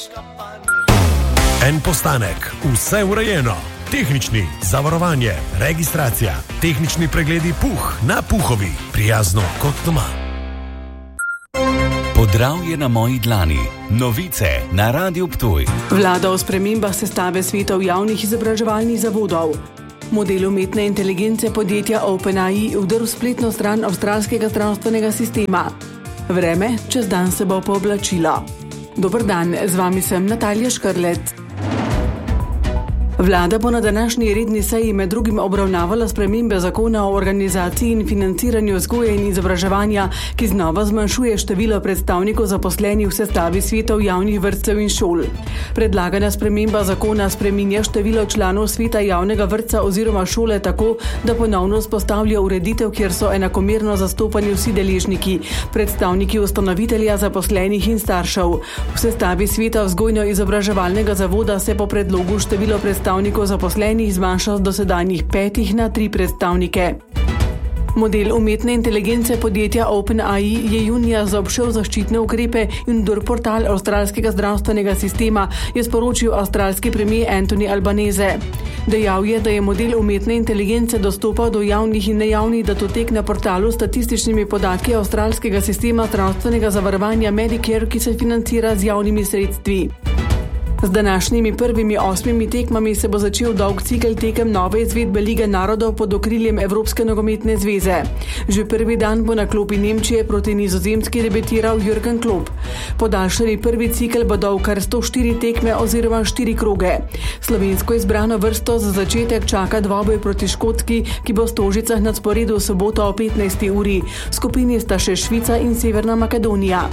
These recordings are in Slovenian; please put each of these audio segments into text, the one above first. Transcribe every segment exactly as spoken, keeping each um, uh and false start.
En postanek, vse urejeno. Tehnični, zavarovanje, registracija, tehnični pregledi Puh na Puhovi. Prijazno kot doma. Podravje na moji dlani. Novice na Radiu Ptuj. Vlada o spremembah sestave svetov javnih izobraževalnih zavodov. Model umetne inteligence podjetja OpenAI vdrl spletno stran avstralskega zdravstvenega sistema. Vreme, čez dan se bo pooblačilo. Dober dan, z vami sem Natalija Škrlec. Vlada bo na današnji redni seji med drugim obravnavala spremembe zakona o organizaciji in financiranju vzgoje in izobraževanja, ki znova zmanjšuje število predstavnikov zaposlenih v sestavi svetov javnih vrtcev in šol. Predlagana sprememba zakona spreminja število članov sveta javnega vrtca oziroma šole tako, da ponovno vzpostavlja ureditev, kjer so enakomerno zastopani vsi deležniki, predstavniki ustanovitelja, zaposlenih in staršev. V sestavi sveta vzgojno-izobraževalnega zavoda se po predlogu število predstavnikov predstavnikov zaposlenih zmanjša z dosedanjih petih na tri predstavnike. Model umetne inteligence podjetja OpenAI je junija zaobšel zaščitne ukrepe in vdrl portal avstralskega zdravstvenega sistema, je sporočil avstralski premier Anthony Albanese. Dejal je, da je model umetne inteligence dostopal do javnih in nejavnih datotek na portalu s statističnimi podatki avstralskega sistema zdravstvenega zavarovanja Medicare, ki se financira z javnimi sredstvi. Z današnjimi prvimi osmimi tekmami se bo začel dolg cikel tekem nove izvedbe Lige narodov pod okriljem Evropske nogometne zveze. Že prvi dan bo na klopi Nemčije proti Nizozemski debitiral Jürgen Klopp. Podaljšani prvi cikel bo dolg kar sto štiri tekme oziroma štiri kroge. Slovensko izbrano vrsto za začetek čaka dvoboj proti Škotski, ki bo v Stožicah na sporedu v soboto o petnajsti uri. V skupini sta še Švica in Severna Makedonija.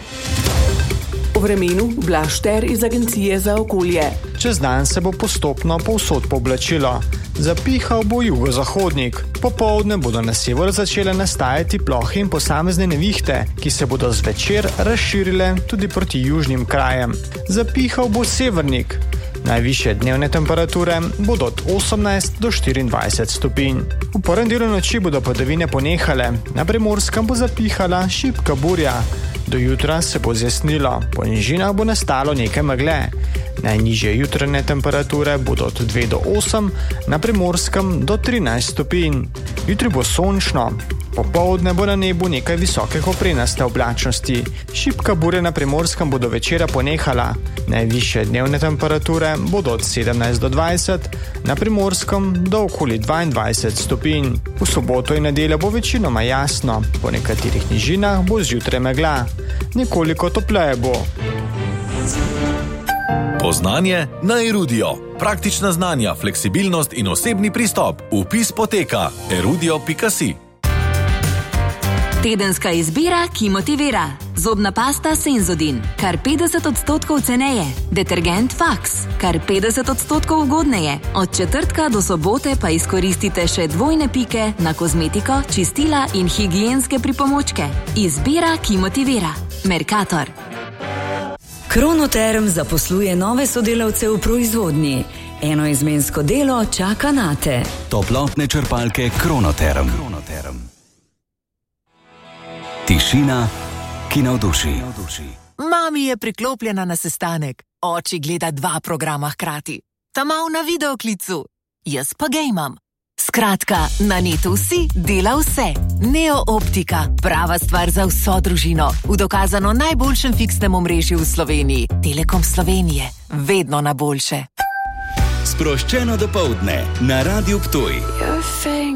O vremenu Blaž Šter iz Agencije za okolje. Čez dan se bo postopno povsod pooblačilo. Zapihal bo jugozahodnik. Popoldne bodo na severu začele nastajati plohe in posamezne nevihte, ki se bodo zvečer razširile tudi proti južnim krajem. Zapihal bo severnik. Najvišje dnevne temperature bodo od osemnajst do štiriindvajset stopinj. V prvem delu noči bodo padavine ponehale, na Primorskem bo zapihala šibka burja. Do jutra se bo zjasnilo, po nižinah bo nastalo nekaj megle. Najnižje jutranje temperature bodo od dve do osem, na Primorskem do trinajst stopinj. Jutri bo sončno. Popoldne bo na nebu nekaj visoke koprenaste oblačnosti. Šibka burja na Primorskem bo do večera ponehala. Najvišje dnevne temperature bodo od sedemnajst do dvajset, na Primorskem do okoli dvaindvajset stopinj. V soboto in nedeljo bo večinoma jasno, po nekaterih nižinah bo zjutraj megla. Nekoliko topleje bo. Poznanje na Erudio. Praktična znanja, fleksibilnost in osebni pristop. Vpis poteka erudio pika si. Tedenska izbira, ki motivira. Zobna pasta Senzodin, kar petdeset odstotkov ceneje. Detergent Fax, kar petdeset odstotkov ugodneje. Od četrtka do sobote pa izkoristite še dvojne pike na kozmetiko, čistila in higienske pripomočke. Izbira, ki motivira. Mercator. Kronoterm zaposluje nove sodelavce v proizvodnji. Enoizmensko delo čaka nate. Toplotne črpalke Kronoterm. Kronoterm. Tišina, ki navduši. Mami je priklopljena na sestanek. Oči gleda dva programa hkrati. Ta mal na videoklicu. Jaz pa gejmam. Skratka, na netu vsi dela vse. Neo Optika. Prava stvar za vso družino. V dokazano najboljšem fiksnem omrežju v Sloveniji. Telekom Slovenije. Vedno na boljše. Sproščeno dopoldne na Radiu Ptuj.